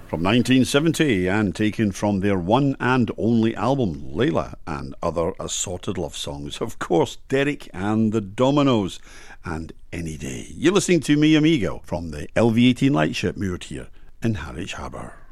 From 1970 and taken from their one and only album, Layla and Other Assorted Love Songs. Of course, Derek and the Dominoes and Any Day. You're listening to Me Amigo from the LV18 Lightship moored here in Harwich Harbour.